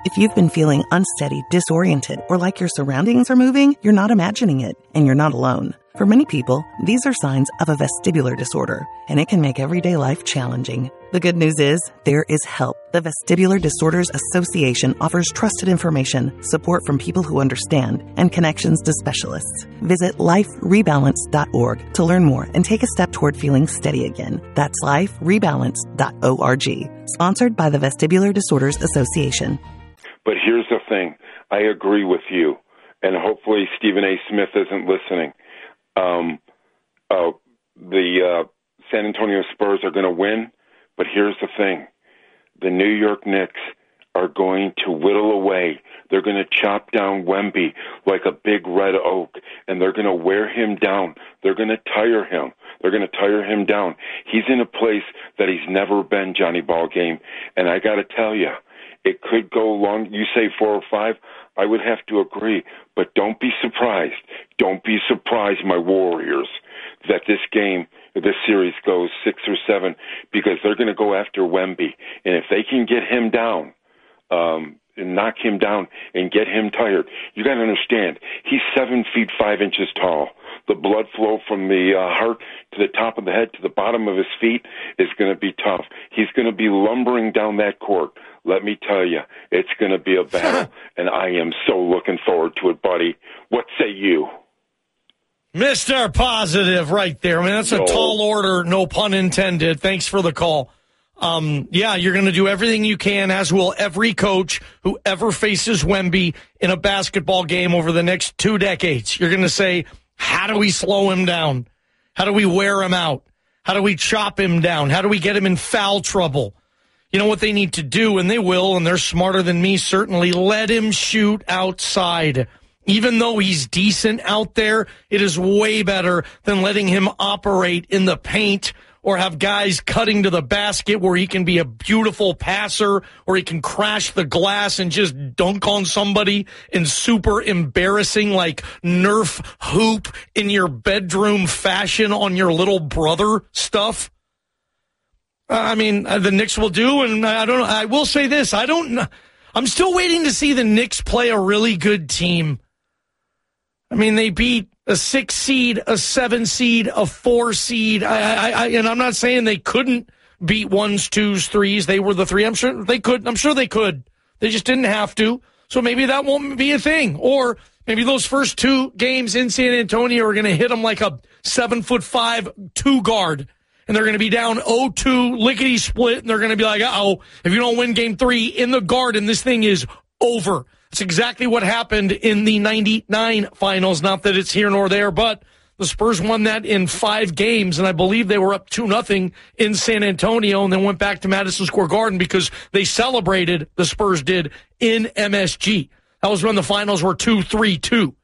If you've been feeling unsteady, disoriented, or like your surroundings are moving, you're not imagining it, and you're not alone. For many people, these are signs of a vestibular disorder, and it can make everyday life challenging. The good news is, there is help. The Vestibular Disorders Association offers trusted information, support from people who understand, and connections to specialists. Visit liferebalance.org to learn more and take a step toward feeling steady again. That's liferebalance.org. Sponsored by the Vestibular Disorders Association. But here's the thing. I agree with you, and hopefully Stephen A. Smith isn't listening. The San Antonio Spurs are going to win, but here's the thing. The New York Knicks are going to whittle away. They're going to chop down Wemby like a big red oak, and they're going to wear him down. They're going to tire him. They're going to tire him down. He's in a place that he's never been, Johnny Ballgame, and I got to tell you, it could go long. You say 4 or 5. I would have to agree, but don't be surprised. Don't be surprised, my Warriors, that this series goes 6 or 7, because they're going to go after Wemby. And if they can get him down, and knock him down and get him tired, you got to understand, he's 7 feet 5 inches tall. The blood flow from the heart to the top of the head to the bottom of his feet is going to be tough. He's going to be lumbering down that court. Let me tell you, it's going to be a battle, and I am so looking forward to it, buddy. What say you? Mr. Positive right there. I mean, that's a tall order, no pun intended. Thanks for the call. Yeah, you're going to do everything you can, as will every coach who ever faces Wemby in a basketball game over the next 2 decades. You're going to say, how do we slow him down? How do we wear him out? How do we chop him down? How do we get him in foul trouble? You know what they need to do, and they will, and they're smarter than me, certainly. Let him shoot outside. Even though he's decent out there, it is way better than letting him operate in the paint or have guys cutting to the basket where he can be a beautiful passer or he can crash the glass and just dunk on somebody in super embarrassing, like, Nerf hoop in your bedroom fashion on your little brother stuff. I mean, the Knicks will do, and I don't know. I will say this. I'm still waiting to see the Knicks play a really good team. I mean, they beat a 6 seed, a 7 seed, a 4 seed. And I'm not saying they couldn't beat 1s, 2s, 3s. They were the 3. I'm sure they could. They just didn't have to. So maybe that won't be a thing. Or maybe those first 2 games in San Antonio are going to hit them like a 7'5" 2 guard. And they're going to be down 0-2, lickety split, and they're going to be like, uh-oh, if you don't win game 3 in the Garden, this thing is over. That's exactly what happened in the 99 finals. Not that it's here nor there, but the Spurs won that in 5 games, and I believe they were up 2-0 in San Antonio, and then went back to Madison Square Garden because they celebrated, the Spurs did, in MSG. That was when the finals were 2-3-2.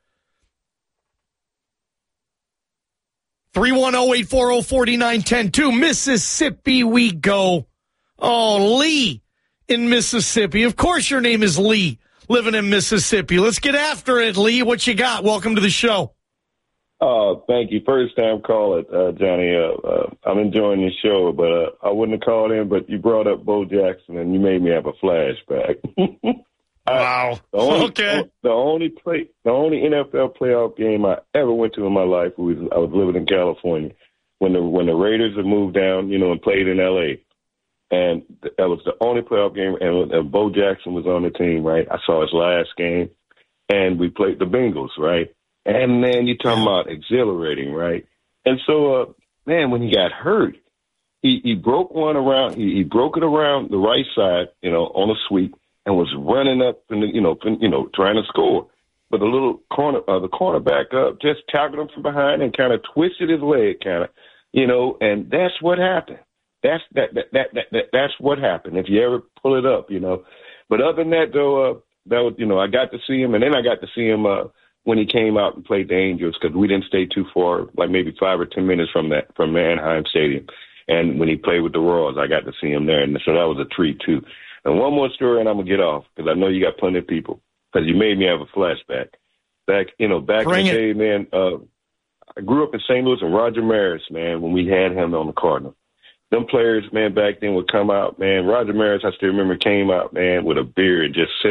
310-840-4910. Mississippi we go. Oh, Lee in Mississippi. Of course your name is Lee, living in Mississippi. Let's get after it, Lee. What you got? Welcome to the show. Oh, thank you. First time caller, Johnny. I'm enjoying your show, but I wouldn't have called in, but you brought up Bo Jackson, and you made me have a flashback. Wow. The only NFL playoff game I ever went to in my life was I was living in California when the Raiders had moved down, and played in L.A. And that was the only playoff game, and Bo Jackson was on the team, right? I saw his last game, and we played the Bengals, right? And, man, you're talking about exhilarating, right? And so, when he got hurt, he broke one around. He broke it around the right side, on a sweep, and was running up and trying to score. But the little the cornerback just tackled him from behind and kind of twisted his leg, and that's what happened. That's what happened. If you ever pull it up, But other than that, though, that was, I got to see him, and then I got to see him when he came out and played the Angels, because we didn't stay too far, like maybe 5 or 10 minutes from Anaheim Stadium. And when he played with the Royals, I got to see him there, and so that was a treat too. And one more story, and I'm gonna get off because I know you got plenty of people. Because you made me have a flashback. Back in the day, man. I grew up in St. Louis, and Roger Maris, man, when we had him on the Cardinals. Them players, man, back then would come out, man. Roger Maris, I still remember, came out, man, with a beard, just